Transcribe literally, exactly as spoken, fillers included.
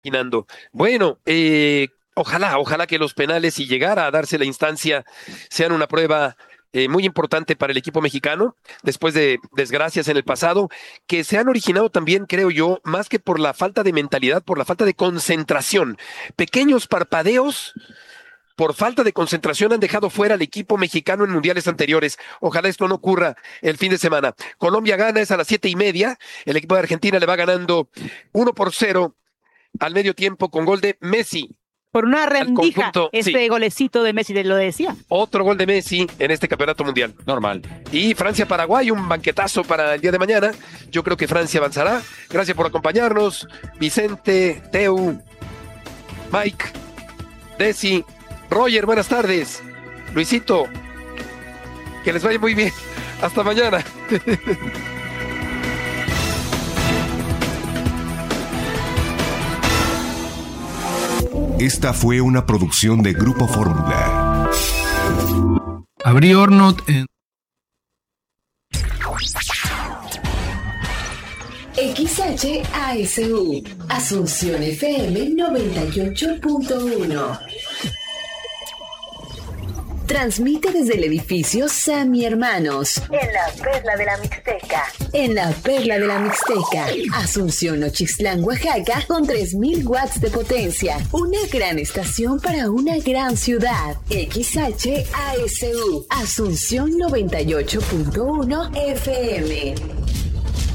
imaginando. Bueno, eh, ojalá, ojalá que los penales, si llegara a darse la instancia, sean una prueba eh, muy importante para el equipo mexicano, después de desgracias en el pasado, que se han originado también, creo yo, más que por la falta de mentalidad, por la falta de concentración. Pequeños parpadeos. Por falta de concentración han dejado fuera al equipo mexicano en mundiales anteriores. Ojalá esto no ocurra el fin de semana. Colombia gana, es a las siete y media. El equipo de Argentina le va ganando uno por cero al medio tiempo con gol de Messi. Por una rendija, conjunto, este sí. golecito de Messi, te lo decía. Otro gol de Messi en este campeonato mundial. Normal. Y Francia-Paraguay, un banquetazo para el día de mañana. Yo creo que Francia avanzará. Gracias por acompañarnos. Vicente, Teu, Mike, Desi, Roger, buenas tardes. Luisito, que les vaya muy bien. Hasta mañana. Esta fue una producción de Grupo Fórmula. Abrí horno en... X H A S U, Asunción F M noventa y ocho punto uno. Transmite desde el edificio Sammy Hermanos, en la Perla de la Mixteca. En la Perla de la Mixteca, Asunción Ochislán, Oaxaca, con tres mil watts de potencia. Una gran estación para una gran ciudad. X H A S U, Asunción noventa y ocho punto uno F M.